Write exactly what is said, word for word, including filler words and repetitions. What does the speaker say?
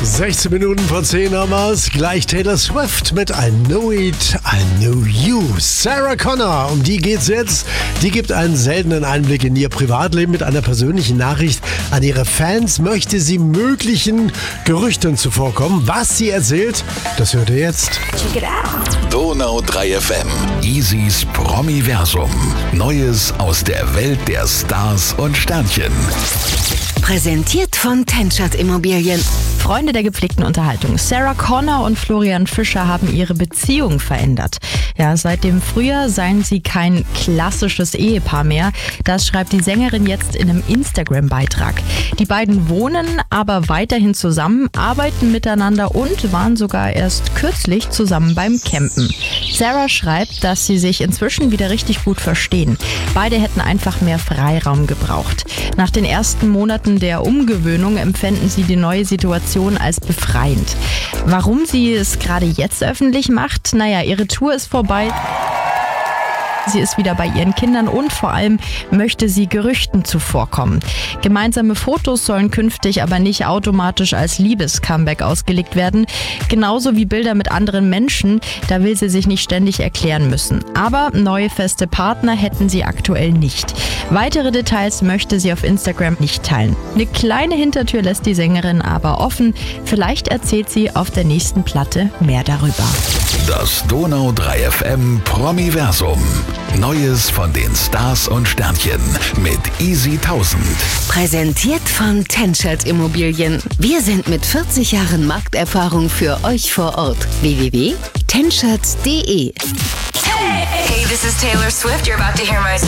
sechzehn Minuten vor zehn haben wir's. Gleich Taylor Swift mit I Know It, I Know You. Sarah Connor, um die geht's jetzt. Die gibt einen seltenen Einblick in ihr Privatleben mit einer persönlichen Nachricht an ihre Fans. Möchte sie möglichen Gerüchten zuvorkommen. Was sie erzählt, das hört ihr jetzt. Check it out. Donau drei F M. Isis Promiversum. Neues aus der Welt der Stars und Sternchen. Präsentiert von Tenschert Immobilien. Freunde der gepflegten Unterhaltung. Sarah Connor und Florian Fischer haben ihre Beziehung verändert. Ja, seit dem Frühjahr seien sie kein klassisches Ehepaar mehr. Das schreibt die Sängerin jetzt in einem Instagram-Beitrag. Die beiden wohnen aber weiterhin zusammen, arbeiten miteinander und waren sogar erst kürzlich zusammen beim Campen. Sarah schreibt, dass sie sich inzwischen wieder richtig gut verstehen. Beide hätten einfach mehr Freiraum gebraucht. Nach den ersten Monaten der Umgewöhnung empfinden sie die neue Situation als befreiend. Warum sie es gerade jetzt öffentlich macht? Naja, ihre Tour ist vorbei. Sie ist wieder bei ihren Kindern und vor allem möchte sie Gerüchten zuvorkommen. Gemeinsame Fotos sollen künftig aber nicht automatisch als Liebes-Comeback ausgelegt werden. Genauso wie Bilder mit anderen Menschen, da will sie sich nicht ständig erklären müssen. Aber neue feste Partner hätten sie aktuell nicht. Weitere Details möchte sie auf Instagram nicht teilen. Eine kleine Hintertür lässt die Sängerin aber offen. Vielleicht erzählt sie auf der nächsten Platte mehr darüber. Das Donau drei F M Promiversum. Neues von den Stars und Sternchen mit Easy tausend. Präsentiert von Tenschert Immobilien. Wir sind mit vierzig Jahren Markterfahrung für euch vor Ort. w w w punkt tenschert punkt d e Hey, this is Taylor Swift. You're about to hear my song.